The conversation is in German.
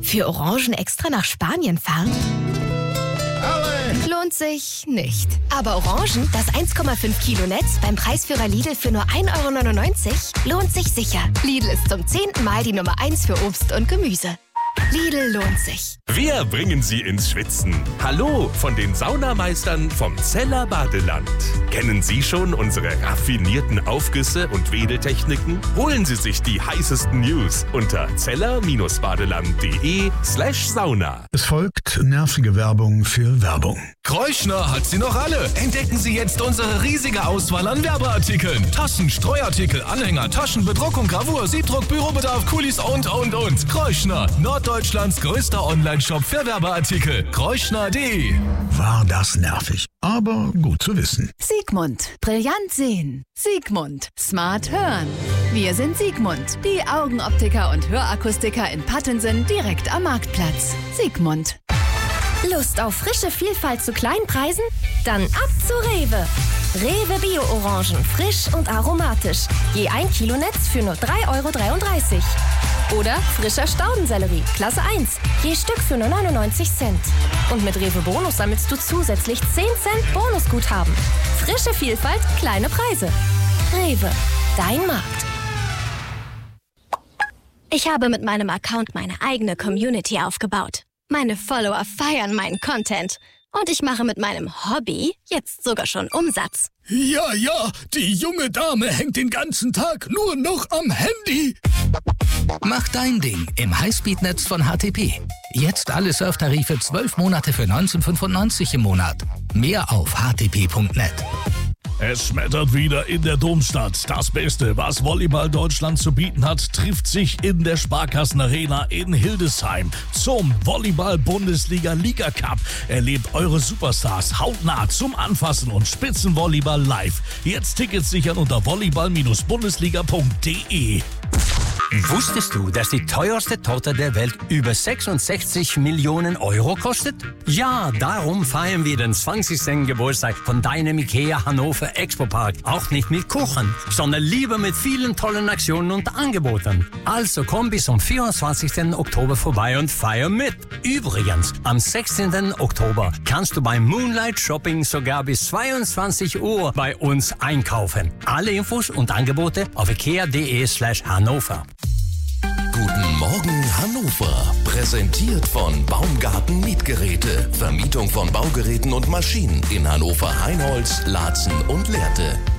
Für Orangen extra nach Spanien fahren? Lohnt sich nicht. Aber Orangen, das 1,5 Kilo Netz beim Preisführer Lidl für nur 1,99 € lohnt sich sicher. Lidl ist zum 10. Mal die Nummer 1 für Obst und Gemüse. Lidl lohnt sich. Wir bringen Sie ins Schwitzen. Hallo von den Saunameistern vom Zeller Badeland. Kennen Sie schon unsere raffinierten Aufgüsse und Wedeltechniken? Holen Sie sich die heißesten News unter zeller-badeland.de/Sauna. Es folgt nervige Werbung für Werbung. Kreuschner hat sie noch alle. Entdecken Sie jetzt unsere riesige Auswahl an Werbeartikeln. Tassen, Streuartikel, Anhänger, Taschen, Bedruckung, Gravur, Siebdruck, Bürobedarf, Kulis und. Kreuschner, Norddeutschlands größter Online-Shop für Werbeartikel. Kreuschner.de. War das nervig, aber gut zu wissen. Sigmund. Brillant sehen. Sigmund. Smart hören. Wir sind Sigmund. Die Augenoptiker und Hörakustiker in Pattensen direkt am Marktplatz. Sigmund. Lust auf frische Vielfalt zu kleinen Preisen? Dann ab zu Rewe. Rewe Bio-Orangen, frisch und aromatisch. Je 1 Kilo Netz für nur 3,33 €. Oder frischer Staudensellerie, Klasse 1, je Stück für nur 99 Cent. Und mit Rewe Bonus sammelst du zusätzlich 10 Cent Bonusguthaben. Frische Vielfalt, kleine Preise. Rewe, dein Markt. Ich habe mit meinem Account meine eigene Community aufgebaut. Meine Follower feiern meinen Content. Und ich mache mit meinem Hobby jetzt sogar schon Umsatz. Ja, die junge Dame hängt den ganzen Tag nur noch am Handy. Mach dein Ding im Highspeed-Netz von HTP. Jetzt alle Surftarife 12 Monate für 19,95 € im Monat. Mehr auf htp.net. Es schmettert wieder in der Domstadt. Das Beste, was Volleyball Deutschland zu bieten hat, trifft sich in der Sparkassenarena in Hildesheim zum Volleyball-Bundesliga-Liga-Cup. Erlebt eure Superstars hautnah zum Anfassen und Spitzenvolleyball live. Jetzt Tickets sichern unter volleyball-bundesliga.de. Wusstest du, dass die teuerste Torte der Welt über 66 Millionen € kostet? Ja, darum feiern wir den 20. Geburtstag von deinem IKEA Hannover Expo-Park. Auch nicht mit Kuchen, sondern lieber mit vielen tollen Aktionen und Angeboten. Also komm bis zum 24. Oktober vorbei und feier mit. Übrigens, am 16. Oktober kannst du beim Moonlight Shopping sogar bis 22 Uhr bei uns einkaufen. Alle Infos und Angebote auf ikea.de/Hannover. Guten Morgen Hannover, präsentiert von Baumgarten Mietgeräte, Vermietung von Baugeräten und Maschinen in Hannover, Heinholz, Laatzen und Lehrte.